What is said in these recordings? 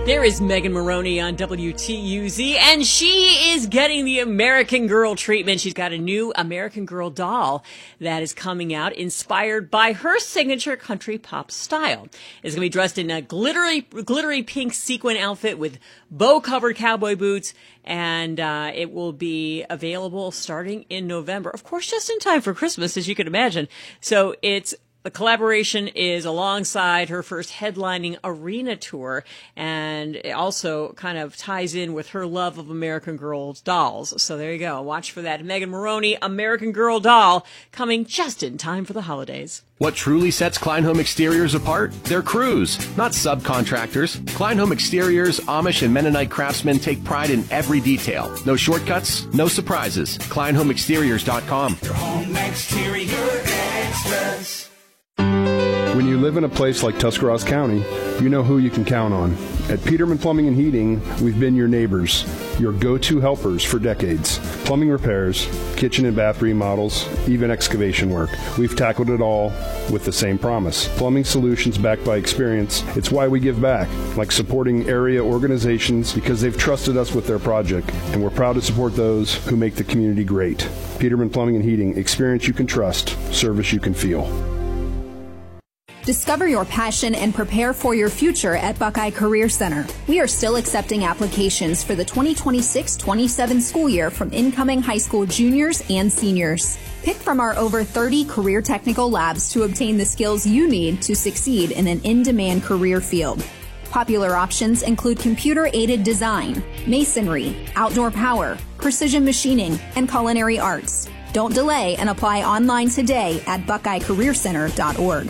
There is Megan Maroney on WTUZ, and she is getting the American Girl treatment. She's got a new American Girl doll that is coming out, inspired by her signature country pop style. It's going to be dressed in a glittery pink sequin outfit with bow-covered cowboy boots, and it will be available starting in November. Of course, just in time for Christmas, as you can imagine. So the collaboration is alongside her first headlining arena tour, and it also kind of ties in with her love of American Girl dolls. So there you go. Watch for that. Megan Maroney, American Girl doll, coming just in time for the holidays. What truly sets Klein Home Exteriors apart? Their crews, not subcontractors. Klein Home Exteriors, Amish, and Mennonite craftsmen take pride in every detail. No shortcuts, no surprises. KleinHomeExteriors.com. Your home exterior extras. When you live in a place like Tuscarawas County, you know who you can count on. At Peterman Plumbing and Heating, we've been your neighbors, your go-to helpers for decades. Plumbing repairs, kitchen and bath remodels, even excavation work. We've tackled it all with the same promise. Plumbing solutions backed by experience. It's why we give back, like supporting area organizations because they've trusted us with their project, and we're proud to support those who make the community great. Peterman Plumbing and Heating, experience you can trust, service you can feel. Discover your passion and prepare for your future at Buckeye Career Center. We are still accepting applications for the 2026-27 school year from incoming high school juniors and seniors. Pick from our over 30 career technical labs to obtain the skills you need to succeed in an in-demand career field. Popular options include computer-aided design, masonry, outdoor power, precision machining, and culinary arts. Don't delay and apply online today at BuckeyeCareerCenter.org.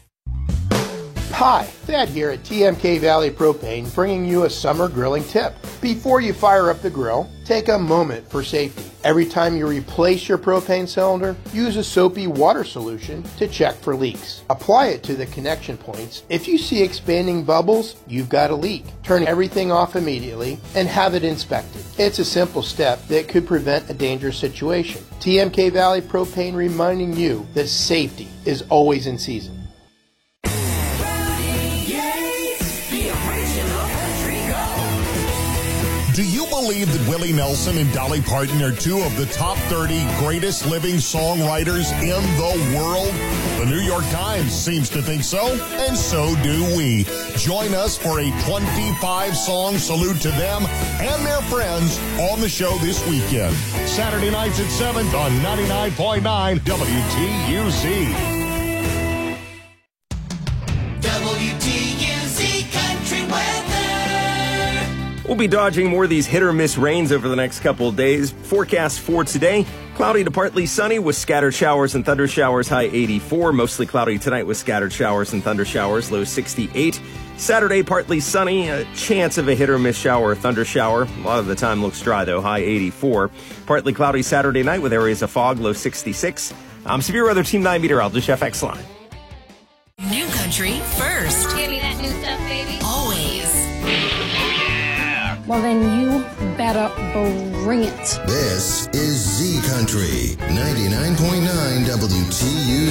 Hi, Thad here at TMK Valley Propane, bringing you a summer grilling tip. Before you fire up the grill, take a moment for safety. Every time you replace your propane cylinder, use a soapy water solution to check for leaks. Apply it to the connection points. If you see expanding bubbles, you've got a leak. Turn everything off immediately and have it inspected. It's a simple step that could prevent a dangerous situation. TMK Valley Propane reminding you that safety is always in season. Do you believe that Willie Nelson and Dolly Parton are two of the top 30 greatest living songwriters in the world? The New York Times seems to think so, and so do we. Join us for a 25-song salute to them and their friends on the show this weekend. Saturday nights at 7 on 99.9 WTUZ. WTUZ Country Weather. We'll be dodging more of these hit-or-miss rains over the next couple of days. Forecast for today, cloudy to partly sunny with scattered showers and thunder showers, high 84. Mostly cloudy tonight with scattered showers and thunder showers, low 68. Saturday, partly sunny, a chance of a hit-or-miss shower or thunder shower. A lot of the time looks dry, though, high 84. Partly cloudy Saturday night with areas of fog, low 66. I'm Severe Weather Team 9 meteorologist Jeff Exline. New country first. Give me that new stuff, baby. Always. Well, then you better bring it. This is Z Country 99.9 WTU.